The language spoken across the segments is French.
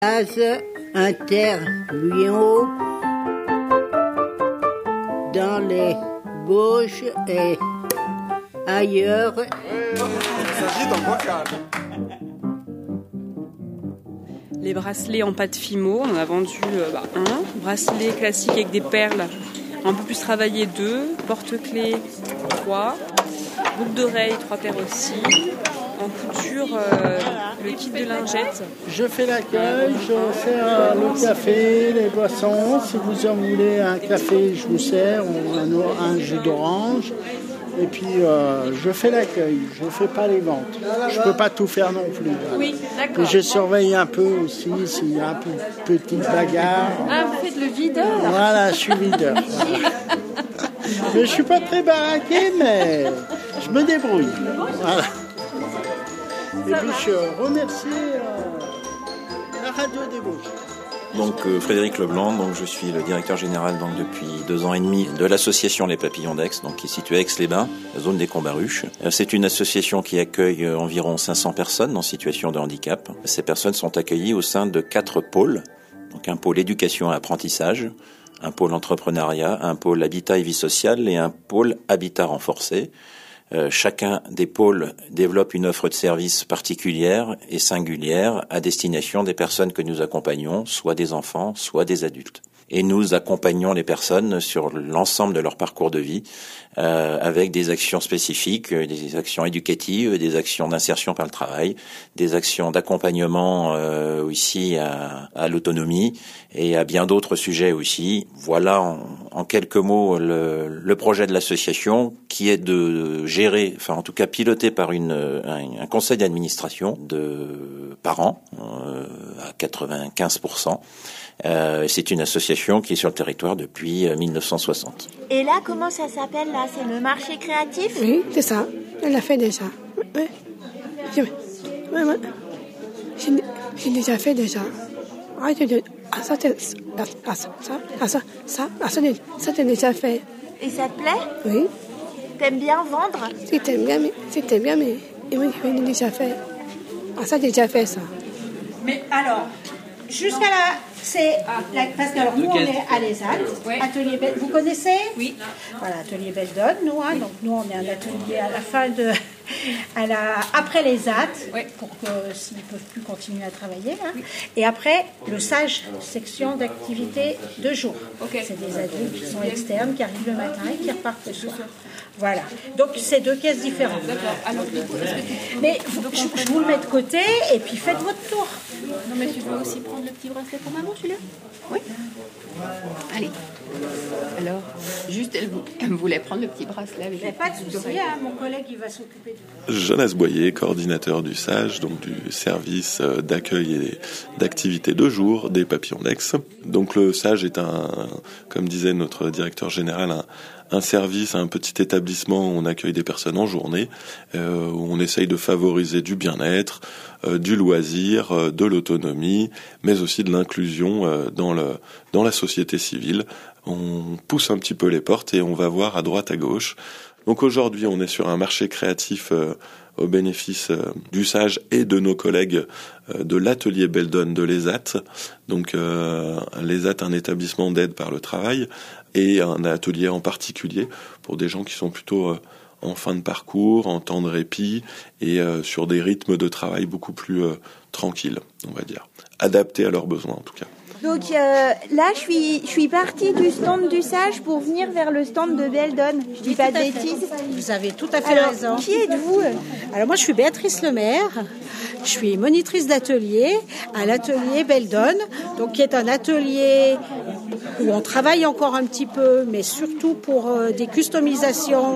interviews dans les Bauges et ailleurs. Les bracelets en pâte Fimo, on a vendu un. Bracelet classique avec des perles, un peu plus travaillé 2. Porte-clés 3. Boucle d'oreille 3 paires aussi. En couture, le kit de lingettes. Je fais l'accueil, je fais le café, les boissons. Si vous en voulez un café, je vous sers, un jus d'orange. Et puis je fais l'accueil, je ne fais pas les ventes. Je ne peux pas tout faire non plus. Oui, d'accord. Et je surveille un peu aussi s'il y a un peu de petite bagarre. Ah, vous faites le videur. Voilà, je suis videur. Voilà. Mais je ne suis pas très baraqué, mais je me débrouille. Voilà. Et puis je remercie la radio des Bauges. Donc Frédéric Leblanc, donc je suis le directeur général donc depuis 2 ans et demi de l'association Les Papillons d'Aix, donc qui est située à Aix-les-Bains, la zone des Combaruches. C'est une association qui accueille environ 500 personnes en situation de handicap. Ces personnes sont accueillies au sein de 4 pôles, donc un pôle éducation et apprentissage, un pôle entrepreneuriat, un pôle habitat et vie sociale et un pôle habitat renforcé. Chacun des pôles développe une offre de services particulière et singulière à destination des personnes que nous accompagnons, soit des enfants, soit des adultes. Et nous accompagnons les personnes sur l'ensemble de leur parcours de vie avec des actions spécifiques, des actions éducatives, des actions d'insertion par le travail, des actions d'accompagnement aussi à l'autonomie et à bien d'autres sujets aussi. Voilà en quelques mots le projet de l'association qui est de gérer, enfin en tout cas piloté par un conseil d'administration de parents à 95%. C'est une association qui est sur le territoire depuis 1960. Et là, comment ça s'appelle là? C'est le marché créatif? Oui, c'est ça. Elle l'a fait déjà. Oui. J'ai déjà fait déjà. Ça, t'es déjà fait. Et ça te plaît? Oui. T'aimes bien vendre? Si t'aimes bien, mais oui, j'ai déjà fait. Ça, j'ai déjà fait ça. Mais alors, jusqu'à là, parce que alors, nous on est à l'ESAT, oui. Atelier vous connaissez? Oui. Voilà, atelier Beldon, nous, donc nous on est un atelier à la fin après l'ESAT, oui. Pour que s'ils ne peuvent plus continuer à travailler. Oui. Et après, le SAGE, section d'activité de jour. Okay. C'est des adultes qui sont externes, qui arrivent le matin et qui repartent le soir. Voilà. Donc c'est 2 caisses différentes. D'accord. Alors, mais je vous le mets de côté et puis faites votre tour. Non mais tu veux aussi prendre le petit bracelet pour maman, celui-là? Oui. Allez. Alors, juste, elle voulait prendre le petit bracelet avec. Mais pas de souci, mon collègue il va s'occuper de. Jonas Boyer, coordinateur du SAGE, donc du service d'accueil et d'activité de jour des Papillons d'Aix. Donc le SAGE est comme disait notre directeur général, un service, un petit établissement où on accueille des personnes en journée, où on essaye de favoriser du bien-être, du loisir, de l'autonomie, mais aussi de l'inclusion dans la société civile. On pousse un petit peu les portes et on va voir à droite, à gauche. Donc aujourd'hui, on est sur un marché créatif au bénéfice du SAGE et de nos collègues de l'atelier Beldon de l'ESAT. Donc l'ESAT, un établissement d'aide par le travail, et un atelier en particulier pour des gens qui sont plutôt en fin de parcours, en temps de répit et sur des rythmes de travail beaucoup plus tranquilles, on va dire, adaptés à leurs besoins en tout cas. Donc là, je suis partie du stand du SAGE pour venir vers le stand de Beldon. Je dis pas de bêtises. Vous avez tout à fait raison. Qui êtes-vous? Alors moi, je suis Béatrice Lemaire. Je suis monitrice d'atelier à l'atelier Beldon, donc qui est un atelier où on travaille encore un petit peu, mais surtout pour des customisations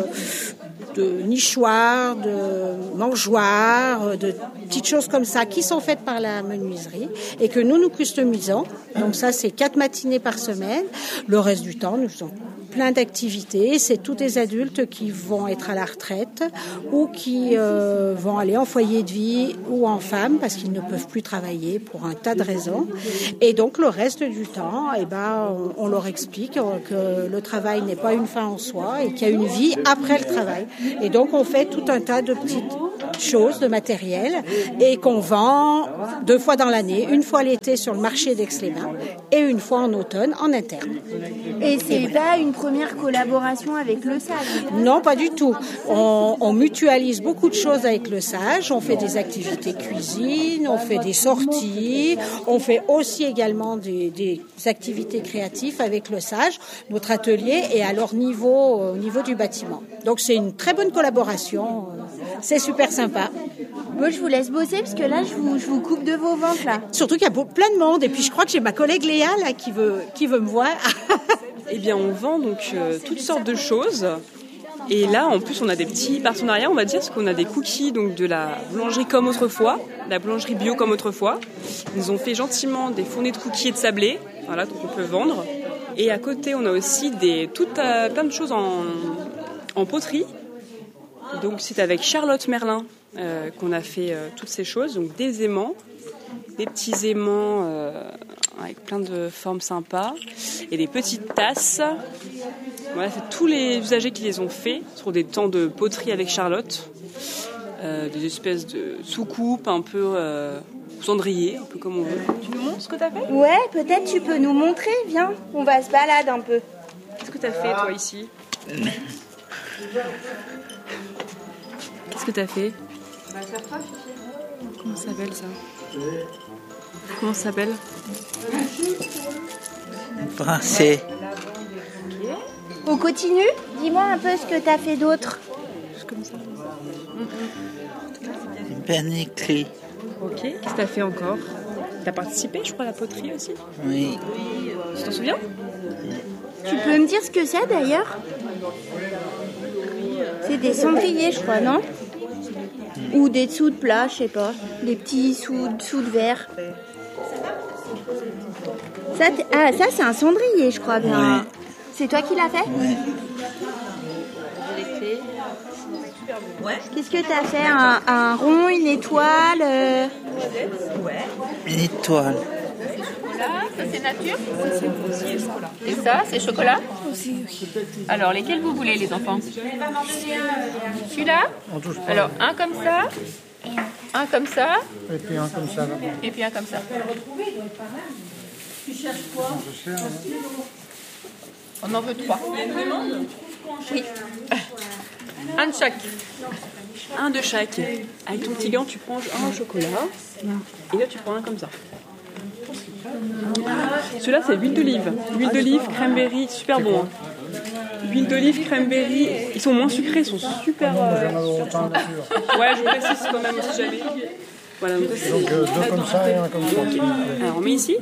de nichoirs, de mangeoires, de petites choses comme ça qui sont faites par la menuiserie et que nous customisons. Donc ça, c'est 4 matinées par semaine. Le reste du temps, nous faisons plein d'activités. C'est tous des adultes qui vont être à la retraite ou qui vont aller en foyer de vie ou en femme parce qu'ils ne peuvent plus travailler pour un tas de raisons. Et donc le reste du temps, on leur explique que le travail n'est pas une fin en soi et qu'il y a une vie après le travail. Et donc on fait tout un tas de petites choses, de matériel, et qu'on vend 2 fois dans l'année, une fois l'été sur le marché d'Aix-les-Bains et une fois en automne en interne. Et c'est pas une première collaboration avec le SAGE? Non, pas du tout. On mutualise beaucoup de choses avec le SAGE. On fait des activités cuisine, on fait des sorties, on fait aussi également des activités créatives avec le SAGE. Notre atelier est à leur niveau, au niveau du bâtiment. Donc c'est une très bonne collaboration. C'est super sympa. Moi, je vous laisse bosser parce que là, je vous coupe de vos ventes là. Surtout qu'il y a plein de monde. Et puis je crois que j'ai ma collègue Léa là qui veut me voir. Eh bien, on vend donc toutes sortes de choses. Et là, en plus, on a des petits partenariats, on va dire, parce qu'on a des cookies donc de la boulangerie comme autrefois, la boulangerie bio comme autrefois. Ils ont fait gentiment des fournées de cookies et de sablés, voilà, donc on peut vendre. Et à côté, on a aussi plein de choses en poterie. Donc c'est avec Charlotte Merlin qu'on a fait toutes ces choses, donc des aimants, des petits aimants avec plein de formes sympas et des petites tasses. Voilà, c'est tous les usagers qui les ont fait sur des temps de poterie avec Charlotte, des espèces de soucoupes un peu cendrier, un peu comme on veut. Tu nous montres ce que t'as fait ? Ouais, peut-être tu peux nous montrer, viens, on va se balader un peu. Qu'est-ce que t'as fait toi ici ? Qu'est-ce que t'as fait ? Comment ça s'appelle ça ? Comment ça s'appelle ? Brasser. On continue ? Dis-moi un peu ce que t'as fait d'autre. Comme ça. Bien écrit. Ok, qu'est-ce que t'as fait encore ? T'as participé, je crois, à la poterie aussi ? Oui. Tu t'en souviens ? Tu peux me dire ce que c'est d'ailleurs ? C'est des cendriers, je crois, non ? Ou des dessous de plat, je sais pas. Des petits sous de verre. Ça, c'est un cendrier, je crois bien. Oui. C'est toi qui l'as fait ? Oui. Qu'est-ce que t'as fait ? Un rond, une étoile Une étoile. Ça c'est nature. Et ça c'est chocolat. Alors lesquels vous voulez les enfants ? Celui-là. Alors un comme ça, un comme ça, Et puis un comme ça. et puis un comme ça. On en veut 3. Oui. Un de chaque. Un de chaque. Avec ton petit gant, tu prends un au chocolat. Et là, tu prends un comme ça. Celui-là, c'est l'huile d'olive. L'huile d'olive, cranberry, super bon. Hein. Huile d'olive, cranberry, ils sont moins sucrés, ils sont super... Ouais, je précise quand même si jamais. Voilà, donc c'est... Donc deux comme ça et un comme ça. Okay. Alors, on met ici.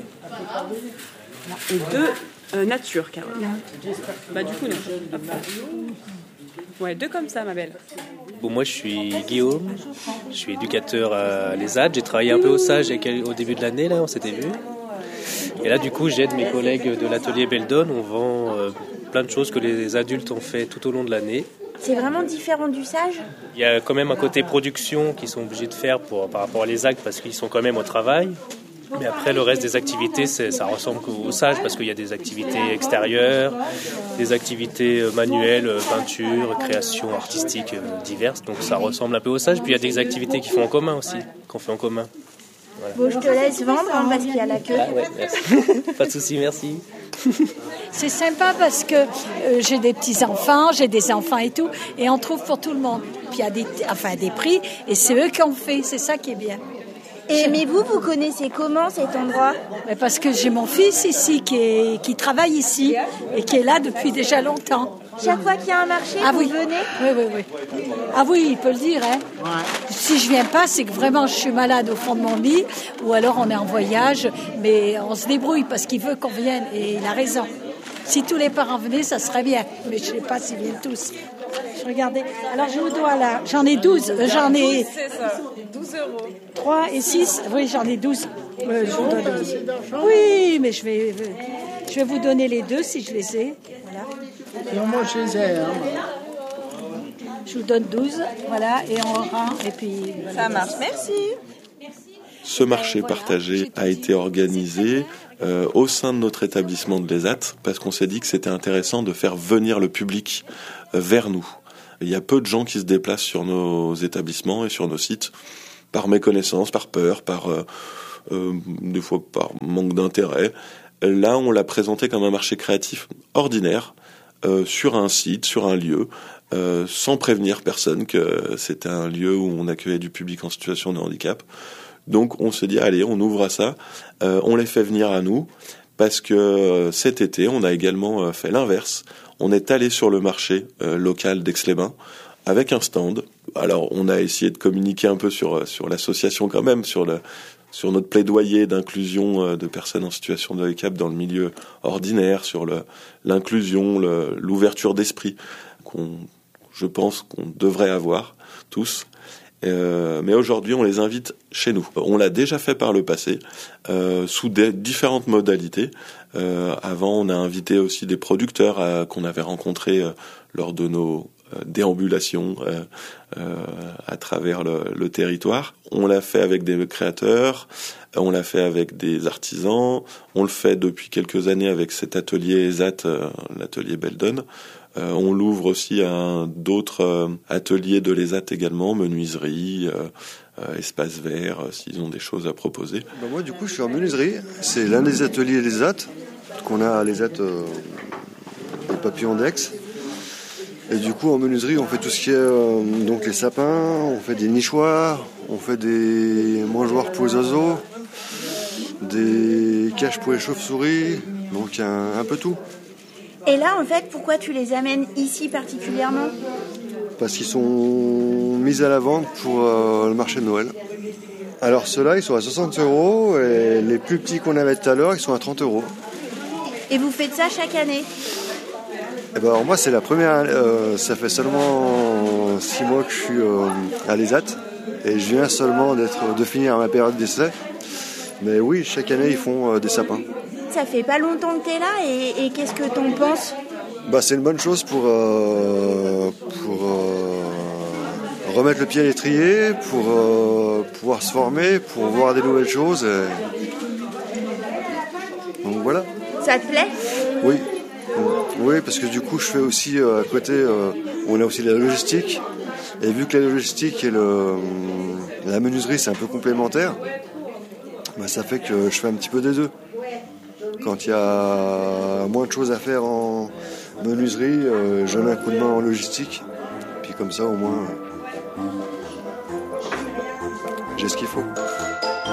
Et deux nature, Carole. Bah, du coup, nature. Hop. Ouais, deux comme ça, ma belle. Bon, moi, je suis Guillaume, je suis éducateur à l'ESAD. J'ai travaillé un peu au SAGE au début de l'année, là, on s'était vu. Et là, du coup, j'aide mes collègues de l'atelier Beldon. On vend plein de choses que les adultes ont fait tout au long de l'année. C'est vraiment différent du SAGE ? Il y a quand même un côté production qu'ils sont obligés de faire par rapport à l'ESAD parce qu'ils sont quand même au travail. Mais après, le reste des activités, ça ressemble au SAGE parce qu'il y a des activités extérieures, des activités manuelles, peinture, création artistique diverses. Donc ça ressemble un peu au SAGE. Puis il y a des activités qu'on fait en commun. Voilà. Bon, je te laisse vendre parce qu'il y a la queue. Ah ouais, merci. Pas de souci, merci. C'est sympa parce que j'ai des petits-enfants, j'ai des enfants et tout, et on trouve pour tout le monde. Puis il y a des prix, et c'est eux qui ont fait, c'est ça qui est bien. Mais vous connaissez comment cet endroit ? Parce que j'ai mon fils ici qui travaille ici et qui est là depuis déjà longtemps. Chaque fois qu'il y a un marché, vous venez ? Oui. Ah oui, il peut le dire. Hein. Ouais. Si je viens pas, c'est que vraiment je suis malade au fond de mon lit, ou alors on est en voyage, mais on se débrouille parce qu'il veut qu'on vienne et il a raison. Si tous les parents venaient, ça serait bien, mais je sais pas s'ils viennent tous. Regardez. Alors je vous dois là, j'en ai 12, j'en ai 12 euros. 3 et 6, oui j'en ai 12. Je vous donne 12. Oui, mais je vais vous donner les deux si je les ai. Voilà. Non, moi je les ai. Je vous donne 12, voilà, et on rend, et puis... Voilà. Ça marche, merci. Ce marché partagé a été organisé au sein de notre établissement de l'ESAT parce qu'on s'est dit que c'était intéressant de faire venir le public vers nous. Il y a peu de gens qui se déplacent sur nos établissements et sur nos sites par méconnaissance, par peur, des fois par manque d'intérêt. Là, on l'a présenté comme un marché créatif ordinaire, sur un site, sur un lieu, sans prévenir personne que c'était un lieu où on accueillait du public en situation de handicap. Donc on se dit, allez, on ouvre à ça, on les fait venir à nous, parce que cet été, on a également fait l'inverse. On est allé sur le marché local d'Aix-les-Bains avec un stand. Alors on a essayé de communiquer un peu sur l'association quand même, sur notre plaidoyer d'inclusion de personnes en situation de handicap dans le milieu ordinaire, sur l'inclusion, l'ouverture d'esprit je pense qu'on devrait avoir tous. Mais aujourd'hui, on les invite chez nous. On l'a déjà fait par le passé, sous différentes modalités. Avant, on a invité aussi des producteurs qu'on avait rencontrés lors de nos déambulations à travers le territoire. On l'a fait avec des créateurs, on l'a fait avec des artisans, on le fait depuis quelques années avec cet atelier ESAT, l'atelier Beldon. On l'ouvre aussi à d'autres ateliers de l'ESAT également, menuiserie, espace vert, s'ils ont des choses à proposer. Moi, du coup, je suis en menuiserie. C'est l'un des ateliers l'ESAT qu'on a à l'ESAT des Papillons d'Aix. Et du coup, en menuiserie, on fait tout ce qui est donc les sapins, on fait des nichoirs, on fait des mangeoires pour les oiseaux, des cages pour les chauves-souris, donc un peu tout. Et là, en fait, pourquoi tu les amènes ici particulièrement ? Parce qu'ils sont mis à la vente pour le marché de Noël. Alors ceux-là, ils sont à 60 € et les plus petits qu'on avait tout à l'heure, ils sont à 30 €. Et vous faites ça chaque année ? Eh ben, alors moi, c'est la première. Ça fait seulement 6 mois que je suis à l'ESAT et je viens seulement de finir ma période d'essai. Mais oui, chaque année, ils font des sapins. Ça fait pas longtemps que t'es là et qu'est-ce que t'en penses ? C'est une bonne chose pour remettre le pied à l'étrier, pour pouvoir se former, pour voir des nouvelles choses. Donc voilà. Ça te plaît ? Oui. Oui, parce que du coup, je fais aussi à côté, on a aussi la logistique. Et vu que la logistique et la menuiserie, c'est un peu complémentaire, ça fait que je fais un petit peu des deux. Quand il y a moins de choses à faire en menuiserie, je donne un coup de main en logistique. Puis comme ça, au moins, j'ai ce qu'il faut.